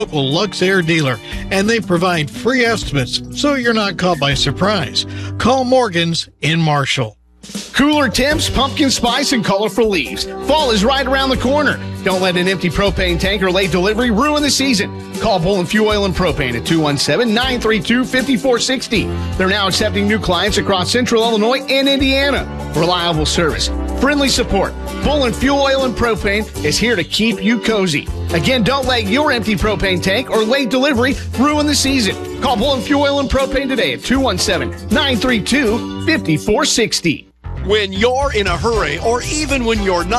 local Luxair dealer, and they provide free estimates so you're not caught by surprise. Call Morgan's in Marshall. Cooler temps, pumpkin spice, and colorful leaves. Fall is right around the corner. Don't let an empty propane tank or late delivery ruin the season. Call Bullen Fuel Oil and Propane at 217-932-5460. They're now accepting new clients across Central Illinois and Indiana. Reliable service, friendly support. Bullen Fuel Oil and Propane is here to keep you cozy. Again, don't let your empty propane tank or late delivery ruin the season. Call Bullen Fuel Oil and Propane today at 217-932-5460. When you're in a hurry, or even when you're not,